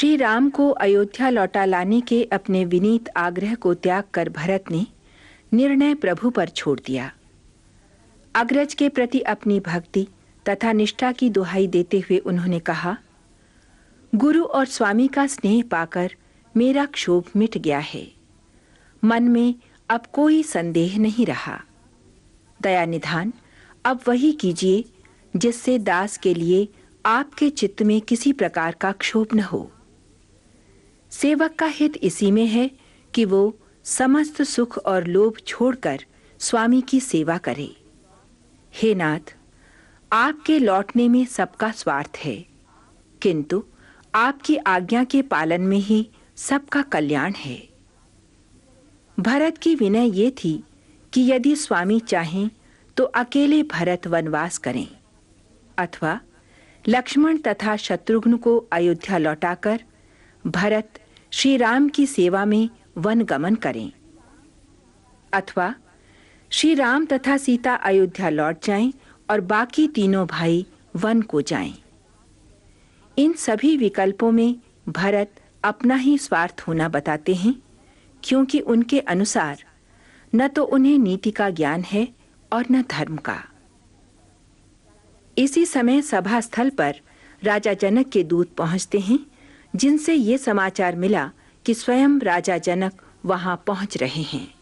श्री राम को अयोध्या लौटा लाने के अपने विनीत आग्रह को त्याग कर भरत ने निर्णय प्रभु पर छोड़ दिया। अग्रज के प्रति अपनी भक्ति तथा निष्ठा की दुहाई देते हुए उन्होंने कहा, गुरु और स्वामी का स्नेह पाकर मेरा क्षोभ मिट गया है। मन में अब कोई संदेह नहीं रहा। दया निधान अब वही कीजिए जिससे दास के लिए आपके चित्त में किसी प्रकार का क्षोभ न हो। सेवक का हित इसी में है कि वो समस्त सुख और लोभ छोड़कर स्वामी की सेवा करे। हे नाथ, आपके लौटने में सबका स्वार्थ है, किंतु आपकी आज्ञा के पालन में ही सबका कल्याण है। भरत की विनय ये थी कि यदि स्वामी चाहें तो अकेले भरत वनवास करें अथवा लक्ष्मण तथा शत्रुघ्न को अयोध्या लौटाकर भरत श्री राम की सेवा में वन गमन करें, अथवा श्री राम तथा सीता अयोध्या लौट जाएं और बाकी तीनों भाई वन को जाएं। इन सभी विकल्पों में भरत अपना ही स्वार्थ होना बताते हैं, क्योंकि उनके अनुसार न तो उन्हें नीति का ज्ञान है और न धर्म का। इसी समय सभा स्थल पर राजा जनक के दूत पहुंचते हैं, जिनसे ये समाचार मिला कि स्वयं राजा जनक वहां पहुंच रहे हैं।